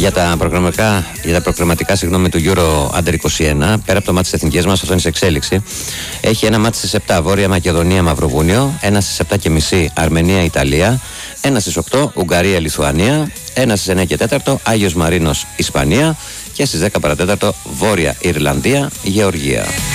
Για τα προγραμματικά του Euro Under 21, πέρα από το μάτι της εθνικής μας, αυτό είναι σε εξέλιξη. Έχει ένα μάτι στις 7 Βόρεια Μακεδονία Μαυροβούνιο, ένα στις 7:30 Αρμενία Ιταλία, ένα στις 8 Ουγγαρία Λιθουανία, ένα στις 9 και 4 Άγιος Μαρίνος Ισπανία και στις 10 παρατέταρτο Βόρεια Ιρλανδία Γεωργία.